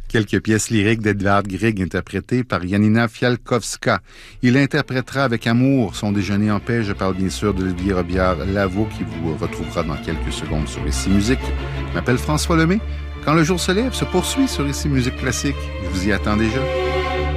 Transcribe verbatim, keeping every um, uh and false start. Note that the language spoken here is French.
Quelques pièces lyriques d'Edvard Grieg interprétées par Janina Fialkowska. Il interprétera avec amour Son déjeuner en paix. Je parle bien sûr d'Olivier Robillard-Lavaux qui vous retrouvera dans quelques secondes sur Ici Musique. Je m'appelle François Lemay. Quand le jour se lève, se poursuit sur Ici Musique Classique. Je vous y attends déjà.